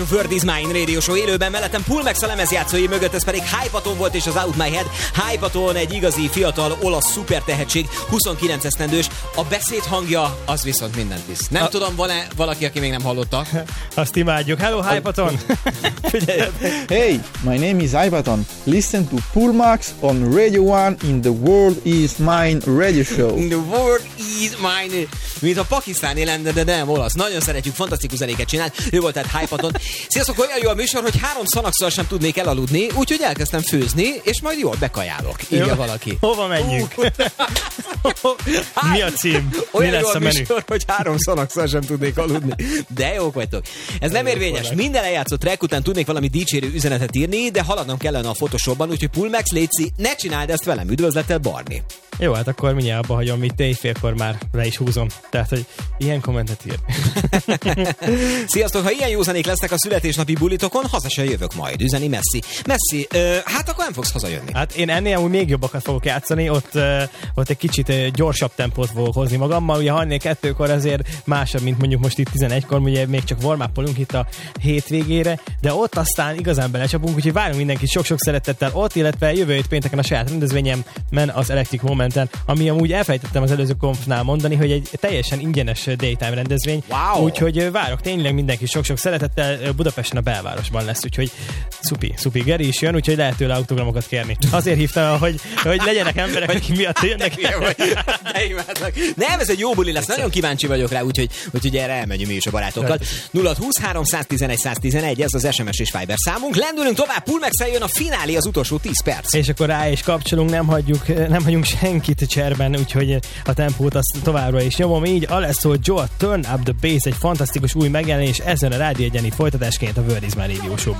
World is Mine Radio Show élőben, mellettem Pulmax a lemezjátszói mögött, ez pedig Hypaton volt és az Out My Head. Hypaton egy igazi fiatal olasz szupertehetség, 29 esztendős, a beszéd hangja az viszont mindent visz. Nem tudom, van-e valaki, aki még nem hallotta? Azt imádjuk. Hello, Hypaton! Hey, my name is Hypaton. Listen to Pulmax on Radio 1 in the World is Mine Radio Show. The World is Mine. Mint a pakisztáni lenne, de nem olasz. Nagyon szeretjük, fantasztikus zenéket csinált. Ő volt tehát Hypaton. Sziasztok, olyan jó a műsor, hogy 3 szanakszal sem tudnék elaludni, úgyhogy elkezdtem főzni, és majd jól bekajálok. Írja valaki. Hova menjünk? Mi a cím? Mi Olyan lesz jó a a menü? műsor, hogy 3 szanakszal sem tudnék aludni. De jók vagytok. Ez nem érvényes. Minden eljátszott track után tudnék valami dicsérő üzenetet írni, de haladnom kellene a Photoshopban, úgyhogy Pulmax, létszi, ne csináld ezt velem. Üdvözlettel, Barni. Jó, hát akkor mindjárt abba hagyom, itt éjfélkor már le is húzom. Tehát, hogy ilyen kommentet ír. Sziasztok, ha ilyen jó zenék lesznek a születésnapi bulitokon, haza se jövök majd, üzeni Messi, hát akkor nem fogsz hazajönni. Hát én ennél amúgy még jobbakat fogok játszani, ott egy kicsit gyorsabb tempót fogok hozni magammal, ugye hajnal 2-kor azért másabb, mint mondjuk most itt 11-kor, ugye még csak warm-upolunk itt a hétvégére, de ott aztán igazán belecsapunk, úgyhogy várunk mindenkit sok-sok szeretettel ott, illetve jövő hét pénteken a saját rendezvényemben, az Electric Momenten, ami amúgy elfelejtettem az előző konfnál mondani, hogy egy teljesen ingyenes daytime rendezvény, Wow. úgyhogy várok tényleg mindenki sok-sok szeretettel, Budapesten a belvárosban lesz, úgyhogy szupi, Geri is jön, úgyhogy lehet tőle autogramokat kérni. Azért hívtam, hogy legyenek emberek, akik miatt jönnek. Nem, ez egy jó buli lesz, nagyon kíváncsi vagyok rá, úgyhogy erre elmegyünk mi is a barátokkal. 0-20-3 111 111, ez az SMS és Viber számunk. Lendülünk tovább, Pulmax jön a finálé, az utolsó 10 perc. És akkor rá is kapcsolunk, nem hagyunk senkit cserben, úgyhogy a tempót azt továbbra is nyomom így. Alesso Joe, Turn Up The Bass, egy fantasztikus új megjelenés ezen a Rádió Egyeni folytatásként a World is Mine Radio Show-ban.